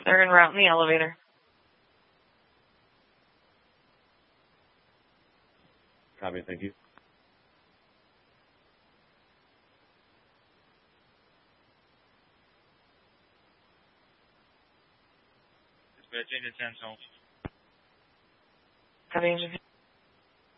They're en route in the elevator. Copy, thank you. Dispatch Engine 10 home. Copy, Engine